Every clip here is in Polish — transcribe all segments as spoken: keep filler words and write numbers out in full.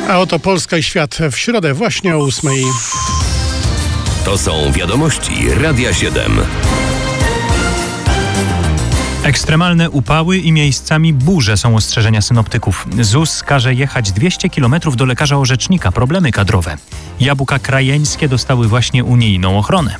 A oto Polska i świat w środę właśnie o ósmej. To są wiadomości Radia siedem. Ekstremalne upały i miejscami burze są ostrzeżenia synoptyków. Z U S każe jechać dwieście kilometrów do lekarza orzecznika. Problemy kadrowe. Jabłka krajeńskie dostały właśnie unijną ochronę.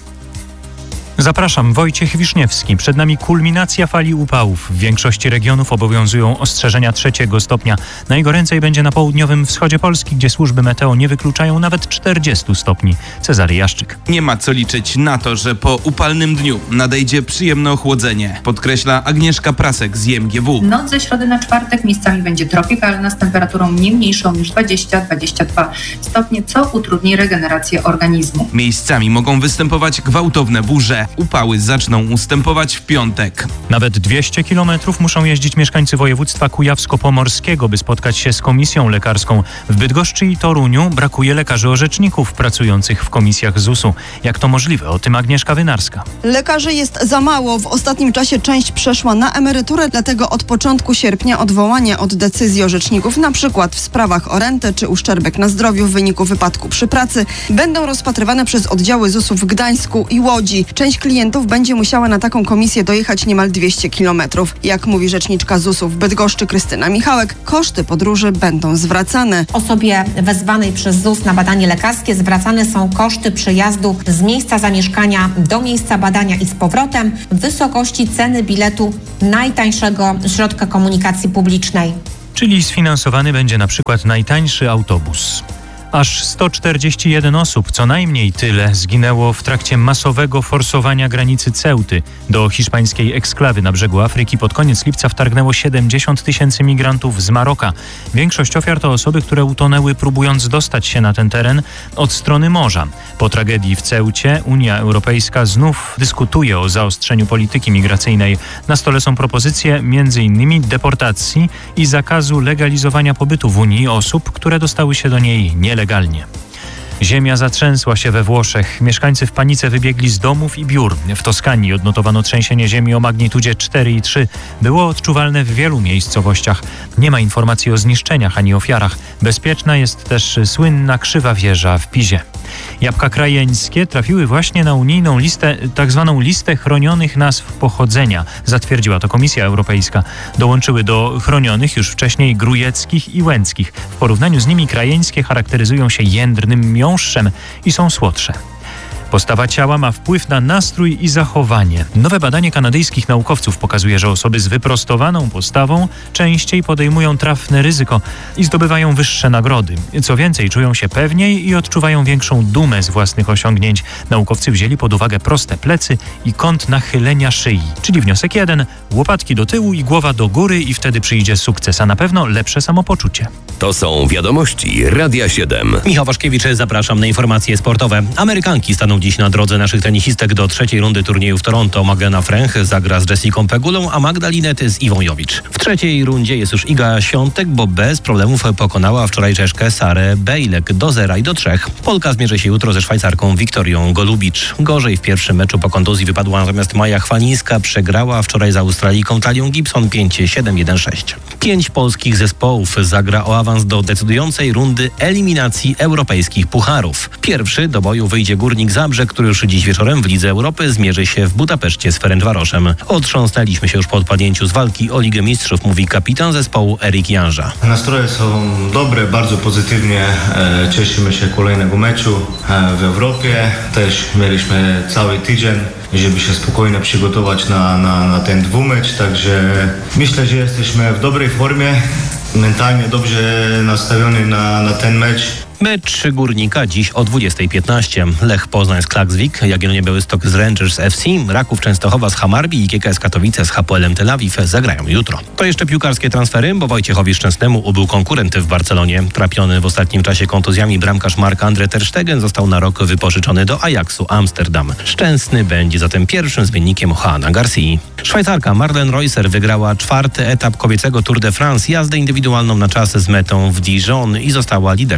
Zapraszam, Wojciech Wiszniewski. Przed nami kulminacja fali upałów. W większości regionów obowiązują ostrzeżenia trzeciego stopnia. Najgoręcej będzie na południowym wschodzie Polski, gdzie służby meteo nie wykluczają nawet czterdziestu stopni. Cezary Jaszczyk. Nie ma co liczyć na to, że po upalnym dniu nadejdzie przyjemne ochłodzenie, podkreśla Agnieszka Prasek z I M G W. Noc ze środy na czwartek miejscami będzie tropikalna z temperaturą nie mniejszą niż dwadzieścia do dwudziestu dwóch stopni, co utrudni regenerację organizmu. Miejscami mogą występować gwałtowne burze. Upały zaczną ustępować w piątek. Nawet dwieście kilometrów muszą jeździć mieszkańcy województwa kujawsko-pomorskiego, by spotkać się z komisją lekarską. W Bydgoszczy i Toruniu brakuje lekarzy orzeczników pracujących w komisjach Z U S-u. Jak to możliwe? O tym Agnieszka Wynarska. Lekarzy jest za mało. W ostatnim czasie część przeszła na emeryturę, dlatego od początku sierpnia odwołania od decyzji orzeczników, na przykład w sprawach o rentę czy uszczerbek na zdrowiu w wyniku wypadku przy pracy, będą rozpatrywane przez oddziały Z U S-u w Gdańsku i Łodzi. Część klientów będzie musiała na taką komisję dojechać niemal dwieście kilometrów. Jak mówi rzeczniczka Z U S-u w Bydgoszczy Krystyna Michałek, koszty podróży będą zwracane. Osobie wezwanej przez Z U S na badanie lekarskie zwracane są koszty przejazdu z miejsca zamieszkania do miejsca badania i z powrotem w wysokości ceny biletu najtańszego środka komunikacji publicznej. Czyli sfinansowany będzie na przykład najtańszy autobus. Aż sto czterdzieści jeden osób, co najmniej tyle, zginęło w trakcie masowego forsowania granicy Ceuty. Do hiszpańskiej eksklawy na brzegu Afryki pod koniec lipca wtargnęło siedemdziesiąt tysięcy migrantów z Maroka. Większość ofiar to osoby, które utonęły, próbując dostać się na ten teren od strony morza. Po tragedii w Ceucie Unia Europejska znów dyskutuje o zaostrzeniu polityki migracyjnej. Na stole są propozycje m.in. deportacji i zakazu legalizowania pobytu w Unii osób, które dostały się do niej nielegalnie. Legalnie. Ziemia zatrzęsła się we Włoszech. Mieszkańcy w panice wybiegli z domów i biur. W Toskanii odnotowano trzęsienie ziemi o magnitudzie cztery i trzy. Było odczuwalne w wielu miejscowościach. Nie ma informacji o zniszczeniach ani ofiarach. Bezpieczna jest też słynna krzywa wieża w Pizie. Jabłka krajeńskie trafiły właśnie na unijną listę, tak zwaną listę chronionych nazw pochodzenia. Zatwierdziła to Komisja Europejska. Dołączyły do chronionych już wcześniej grujeckich i łęckich. W porównaniu z nimi krajeńskie charakteryzują się jędrnym miąższem i są słodsze. Postawa ciała ma wpływ na nastrój i zachowanie. Nowe badanie kanadyjskich naukowców pokazuje, że osoby z wyprostowaną postawą częściej podejmują trafne ryzyko i zdobywają wyższe nagrody. Co więcej, czują się pewniej i odczuwają większą dumę z własnych osiągnięć. Naukowcy wzięli pod uwagę proste plecy i kąt nachylenia szyi. Czyli wniosek jeden, łopatki do tyłu i głowa do góry i wtedy przyjdzie sukces, a na pewno lepsze samopoczucie. To są wiadomości Radia siedem. Michał Waszkiewicz, zapraszam na informacje sportowe. Amerykanki staną dziś na drodze naszych tenisistek do trzeciej rundy turnieju w Toronto. Magdalena Fręch zagra z Jessiką Pegulą, a Magda Linette z Iwą Jowicz. W trzeciej rundzie jest już Iga Świątek, bo bez problemów pokonała wczoraj Czeszkę Sarę Bejlek do zera i do trzech. Polka zmierzy się jutro ze Szwajcarką Wiktorią Golubicz. Gorzej w pierwszym meczu po kontuzji wypadła natomiast Maja Chwalińska. Przegrała wczoraj z Australijką Talią Gibson pięć siedem jeden sześć. Pięć polskich zespołów zagra o awans do decydującej rundy eliminacji europejskich pucharów. Pierwszy do boju wyjdzie Górnik Zabrze, który już dziś wieczorem w Lidze Europy zmierzy się w Budapeszcie z Ferencvaroszem. Otrząsnęliśmy się już po odpadnięciu z walki o Ligę Mistrzów, mówi kapitan zespołu Erik Janża. Nastroje są dobre, bardzo pozytywnie. E, cieszymy się kolejnego meczu e, w Europie. Też mieliśmy cały tydzień, żeby się spokojnie przygotować na, na, na ten dwumecz, także myślę, że jesteśmy w dobrej formie, mentalnie dobrze nastawiony na, na ten mecz. Mecz Górnika dziś o dwudziestej piętnaście. Lech Poznań z Klaksvik, Jagiellonia Białystok z Rangers F C, Raków Częstochowa z Hamarbi i G K S Katowice z H P L-em Tel Awiw zagrają jutro. To jeszcze piłkarskie transfery, bo Wojciechowi Szczęsnemu ubył konkurent w Barcelonie. Trapiony w ostatnim czasie kontuzjami bramkarz Marc-André ter Stegen został na rok wypożyczony do Ajaxu Amsterdam. Szczęsny będzie zatem pierwszym zmiennikiem Juana Garcii. Szwajcarka Marlene Reusser wygrała czwarty etap kobiecego Tour de France, jazdę indywidualną na czas z metą w Dijon i została liderką wyścigu.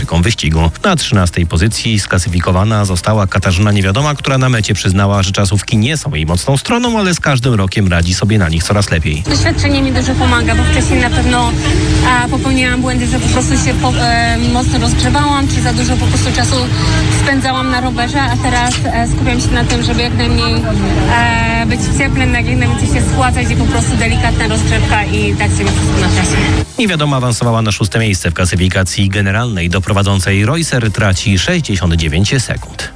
biegu. Na trzynastej pozycji sklasyfikowana została Katarzyna Niewiadoma, która na mecie przyznała, że czasówki nie są jej mocną stroną, ale z każdym rokiem radzi sobie na nich coraz lepiej. Doświadczenie mi dużo pomaga, bo wcześniej na pewno a, popełniałam błędy, że po prostu się po, e, mocno rozgrzewałam, czy za dużo po prostu czasu spędzałam na rowerze, a teraz e, skupiam się na tym, żeby jak najmniej e, być cieplym, jak najmniej się schładzać i po prostu delikatna rozgrzewka i dać sobie wszystko na czasie. Niewiadoma awansowała na szóste miejsce w klasyfikacji generalnej. Do prowadzącej Reusser traci sześćdziesiąt dziewięć sekund.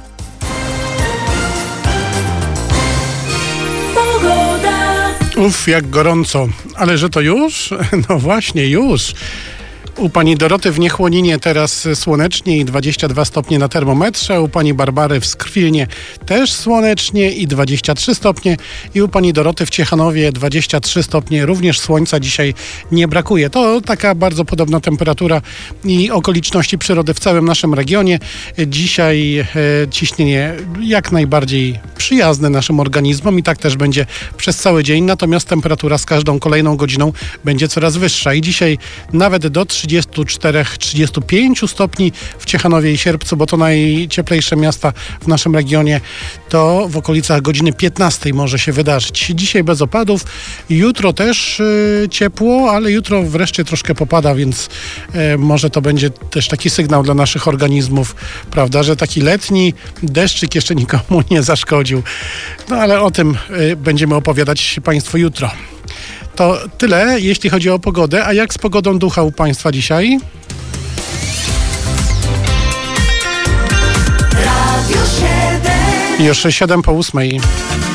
Uf, jak gorąco. Ale że to już? No właśnie, już. U pani Doroty w Niechłoninie teraz słonecznie i dwadzieścia dwa stopnie na termometrze. U pani Barbary w Skrwilnie też słonecznie i dwadzieścia trzy stopnie. I u pani Doroty w Ciechanowie dwadzieścia trzy stopnie. Również słońca dzisiaj nie brakuje. To taka bardzo podobna temperatura i okoliczności przyrody w całym naszym regionie. Dzisiaj e, ciśnienie jak najbardziej przyjazne naszym organizmom i tak też będzie przez cały dzień. Natomiast temperatura z każdą kolejną godziną będzie coraz wyższa. I dzisiaj nawet do trzydziestu czterech trzydziestu pięciu stopni w Ciechanowie i Sierpcu, bo to najcieplejsze miasta w naszym regionie, to w okolicach godziny piętnastej może się wydarzyć. Dzisiaj bez opadów, jutro też y, ciepło, ale jutro wreszcie troszkę popada, więc y, może to będzie też taki sygnał dla naszych organizmów, prawda, że taki letni deszczyk jeszcze nikomu nie zaszkodził. No ale o tym y, będziemy opowiadać Państwu jutro. To tyle, jeśli chodzi o pogodę. A jak z pogodą ducha u Państwa dzisiaj? Już siedem po ósmej.